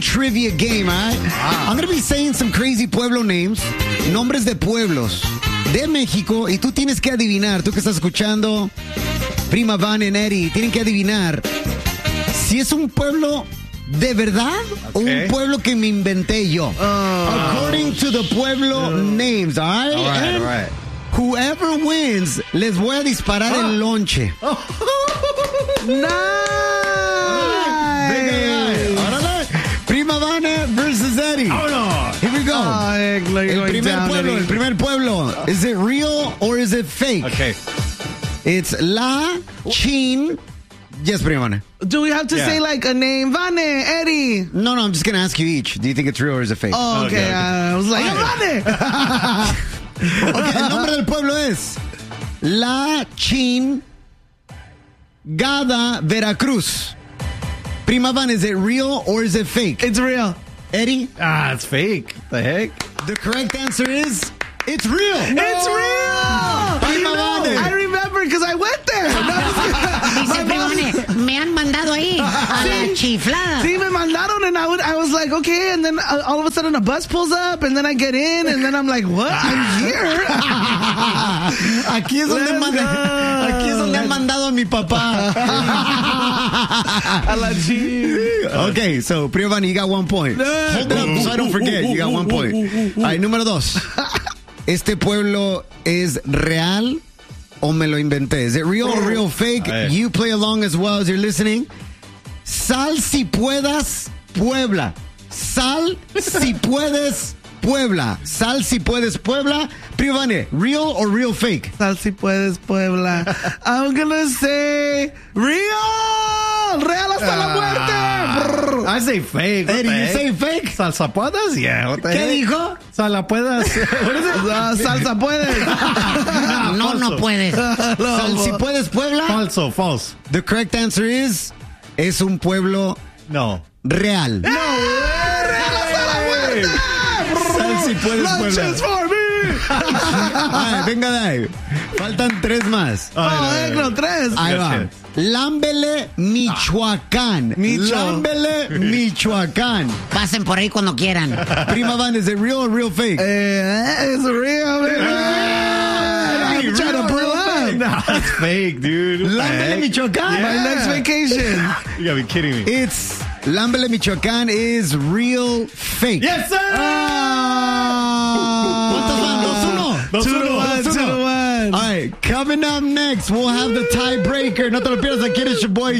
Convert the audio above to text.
trivia game, all right? I'm going to be saying some crazy pueblo names, nombres de pueblos de México, y tú tienes que adivinar, tú que estás escuchando, Prima Van and Eddie, tienen que adivinar si es un pueblo de verdad o un pueblo que me inventé yo. According to the pueblo names, all right? All right. Whoever wins, les voy a disparar el lonche. Nice. Prima Vane versus Eddie. Oh, no. Here we go. El primer pueblo. Is it real or is it fake? Okay. It's La Chin. Yes, Prima Vane. Do we have to say like a name? Vane, Eddie. No, I'm just going to ask you each. Do you think it's real or is it fake? Oh, okay. I was like, Vane. Okay, el nombre del pueblo es La Chingada, Veracruz. Prima Van, is it real or is it fake? It's real. Eddie? It's fake. The heck? The correct answer is it's real. It's real. Prima Van. I remember because I went there. Dice Privane, me han mandado ahí a la chiflada. Sí, me mandaron, and I was like, okay, and then all of a sudden a bus pulls up, and then I get in, and then I'm like, what? I'm here. Aquí es donde han mandado a mi papá. A la chiva. Okay, so Prima Van, you got 1 point. Hold it up so I don't forget. You got 1 point. All right, número 2. ¿Este pueblo es real o me lo inventé? Is it real or real fake? You play along as well as you're listening. Sal si puedas, Puebla. Sal si puedes, Puebla. Sal si puedes, Puebla. Prima Vane, real or real fake? Sal si puedes, Puebla. I'm gonna say real. Real hasta la muerte. I say fake. Eddie, you say fake? ¿Salsapuedas? Yeah. What the ¿Qué heck? dijo? Salapuedas. What is it? Salsa puedes. No puedes. Sal si puedes, Puebla. False. The correct answer is es un pueblo No. real. No. Real hasta la muerte. Sal si puedes, Puebla. Lunches for me. Ay, venga de ahí. Faltan 3 más. No, 3. Ahí va. chance. Lámbele, Michoacán. Lámbele, Michoacán. Pasen por ahí cuando quieran. Prima Van, is it real or real fake? It's real, man. I'm trying to pull up. No, it's fake, dude. What the Lámbele, heck? Michoacán. My next vacation. You gotta be kidding me. It's Lámbele, Michoacán is real fake. Yes, sir! ¿Cuántos van? 2-1. 2-1. All right, coming up next, we'll have the tiebreaker. No te lo pierdas, aquí eres your boy